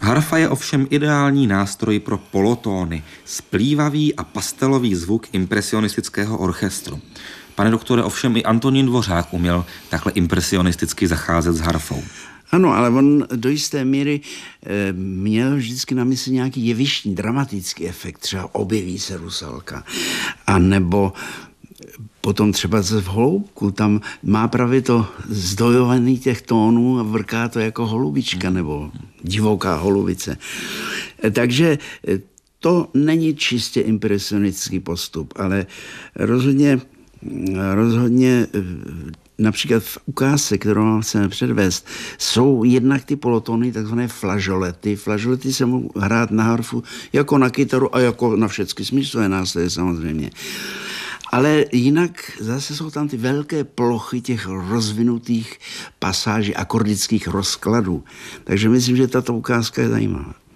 Harfa je ovšem ideální nástroj pro polotóny, splývavý a pastelový zvuk impresionistického orchestru. Pane doktore, ovšem i Antonín Dvořák uměl takhle impresionisticky zacházet s harfou. Ano, ale on do jisté míry měl vždycky na mysli nějaký jevištní, dramatický efekt. Třeba objeví se Rusalka. A nebo potom třeba v Holoubku, tam má právě to zdojovaný těch tónů a vrká to jako holubička nebo divoká holubice. Takže to není čistě impresionistický postup, ale rozhodně například v ukázce, kterou vám chceme předvést, jsou jednak ty polotóny, takzvané flažolety. Flažolety se mohou hrát na harfu jako na kytaru a jako na všechny smyslové nástroje samozřejmě. Ale jinak zase jsou tam ty velké plochy těch rozvinutých pasáží, akordických rozkladů. Takže myslím, že tato ukázka je zajímavá.